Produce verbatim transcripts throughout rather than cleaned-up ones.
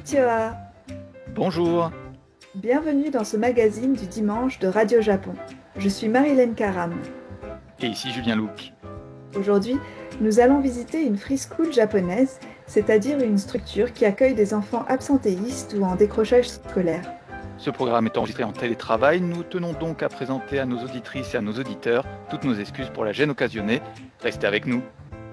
Konnichiwa. Bonjour. Bienvenue dans ce magazine du dimanche de Radio Japon. Je suis Marilyn Karam. Et ici Julien Louc. Aujourd'hui, nous allons visiter une free school japonaise, c'est-à-dire une structure qui accueille des enfants absentéistes ou en décrochage scolaire. Ce programme est enregistré en télétravail. Nous tenons donc à présenter à nos auditrices et à nos auditeurs toutes nos excuses pour la gêne occasionnée. Restez avec nous.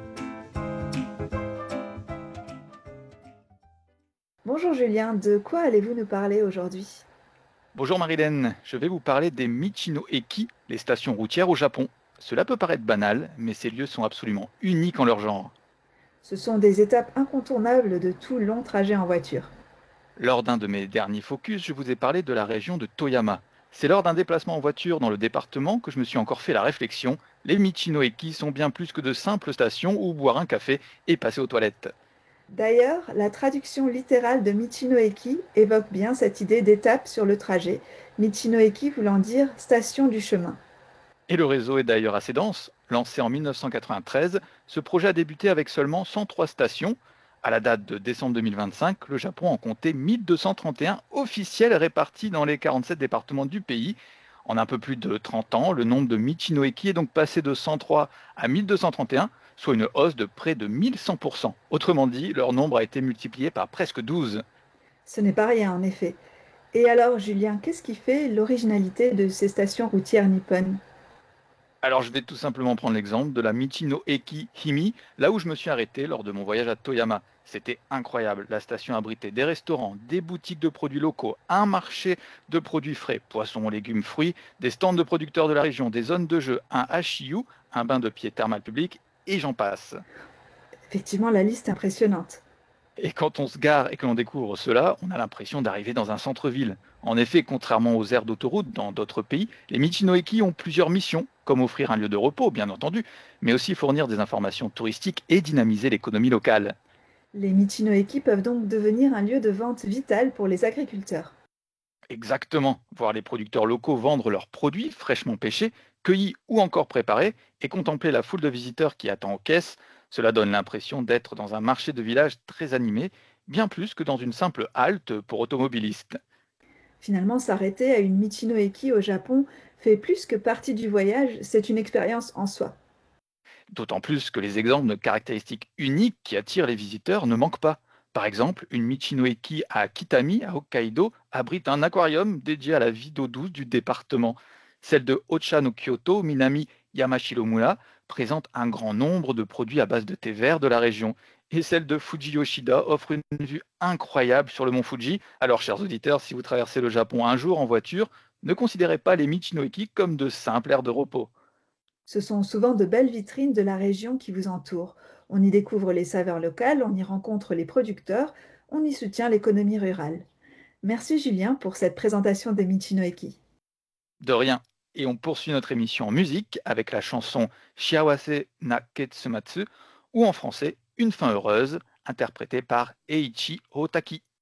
Bonjour Julien, de quoi allez-vous nous parler aujourd'hui ? Bonjour Marilyn, je vais vous parler des Michino-eki, les stations routières au Japon. Cela peut paraître banal, mais ces lieux sont absolument uniques en leur genre. Ce sont des étapes incontournables de tout long trajet en voiture. Lors d'un de mes derniers focus, je vous ai parlé de la région de Toyama. C'est lors d'un déplacement en voiture dans le département que je me suis encore fait la réflexion. Les Michino-eki sont bien plus que de simples stations où boire un café et passer aux toilettes. D'ailleurs, la traduction littérale de Michino-eki évoque bien cette idée d'étape sur le trajet, Michino-eki voulant dire station du chemin. Et le réseau est d'ailleurs assez dense. Lancé en mille neuf cent quatre-vingt-treize, ce projet a débuté avec seulement cent trois stations. À la date de décembre deux mille vingt-cinq, le Japon en comptait mille deux cent trente et un officiels répartis dans les quarante-sept départements du pays. En un peu plus de trente ans, le nombre de Michino-eki est donc passé de cent trois à mille deux cent trente et un, soit une hausse de près de mille cent pour cent. Autrement dit, leur nombre a été multiplié par presque douze. Ce n'est pas rien en effet. Et alors Julien, qu'est-ce qui fait l'originalité de ces stations routières nippones ? Alors je vais tout simplement prendre l'exemple de la Michino-eki Himi, là où je me suis arrêté lors de mon voyage à Toyama. C'était incroyable, la station abritait des restaurants, des boutiques de produits locaux, un marché de produits frais, poissons, légumes, fruits, des stands de producteurs de la région, des zones de jeu, un hashiyu, un bain de pied thermal public, et j'en passe. Effectivement, la liste est impressionnante. Et quand on se gare et que l'on découvre cela, on a l'impression d'arriver dans un centre-ville. En effet, contrairement aux aires d'autoroute dans d'autres pays, les Michino-eki ont plusieurs missions, comme offrir un lieu de repos, bien entendu, mais aussi fournir des informations touristiques et dynamiser l'économie locale. Les Michino-eki peuvent donc devenir un lieu de vente vital pour les agriculteurs. Exactement, voir les producteurs locaux vendre leurs produits fraîchement pêchés, cueillis ou encore préparés, et contempler la foule de visiteurs qui attend aux caisses, cela donne l'impression d'être dans un marché de village très animé, bien plus que dans une simple halte pour automobilistes. Finalement, s'arrêter à une Michino-eki au Japon fait plus que partie du voyage, c'est une expérience en soi. D'autant plus que les exemples de caractéristiques uniques qui attirent les visiteurs ne manquent pas. Par exemple, une Michino-eki à Kitami, à Hokkaido, abrite un aquarium dédié à la vie d'eau douce du département. Celle de Ocha no Kyoto, Minami Yamashiromura, présente un grand nombre de produits à base de thé vert de la région. Et celle de Fuji Yoshida offre une vue incroyable sur le mont Fuji. Alors, chers auditeurs, si vous traversez le Japon un jour en voiture, ne considérez pas les Michino-eki comme de simples aires de repos. Ce sont souvent de belles vitrines de la région qui vous entoure. On y découvre les saveurs locales, on y rencontre les producteurs, on y soutient l'économie rurale. Merci Julien pour cette présentation des Michino-eki. De rien. Et on poursuit notre émission en musique avec la chanson Shiawase na Ketsumatsu ou en français Une fin heureuse, interprétée par Eiichi Otaki.